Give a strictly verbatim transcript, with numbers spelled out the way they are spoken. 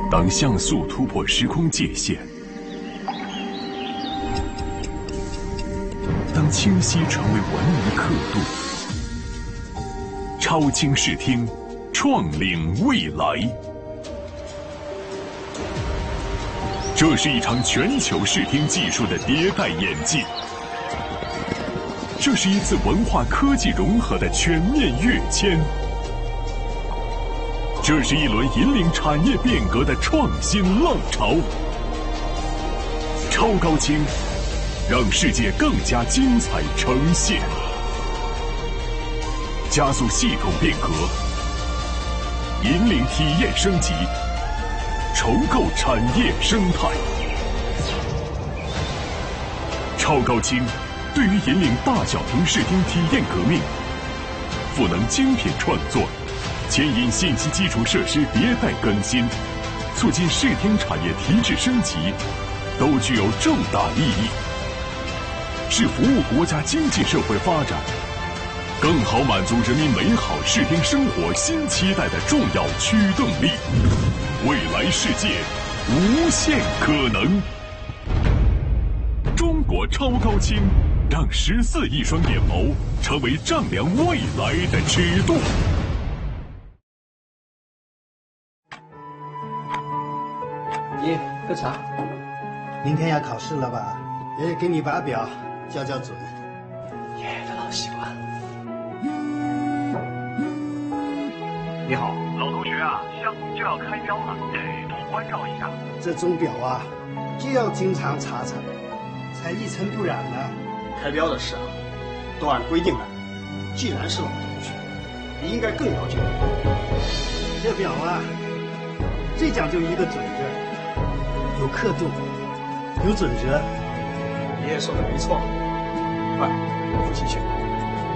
当像素突破时空界限，当清晰成为文明刻度，超清视听，创领未来。这是一场全球视听技术的迭代演进，这是一次文化科技融合的全面跃迁。这是一轮引领产业变革的创新浪潮。超高清，让世界更加精彩呈现，加速系统变革，引领体验升级，重构产业生态。超高清对于引领大小屏视听体验革命，赋能精品创作，牵引信息基础设施迭代更新，促进视听产业提质升级，都具有重大意义，是服务国家经济社会发展，更好满足人民美好视听生活新期待的重要驱动力。未来世界，无限可能。中国超高清，让十四亿双眼眸成为丈量未来的尺度。 爷，喝茶。 明天要考试了吧？爷爷给你把表校校准。 爷爷的老习惯。 你好，老同学啊，项目就要开标了，得多关照一下。 这钟表啊，就要经常查查，才一尘不染呢。 开标的事啊，都按规定来。既然是老同学，你应该更了解我。 这表啊，最讲究一个准字，有刻度，有准则。 爷爷说的没错，快，复习去。